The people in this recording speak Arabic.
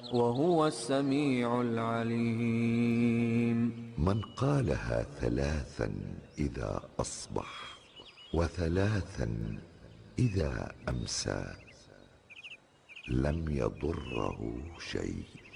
وهو السميع العليم. من قالها 3 إذا أصبح و3 إذا أمسى لم يضره شيء.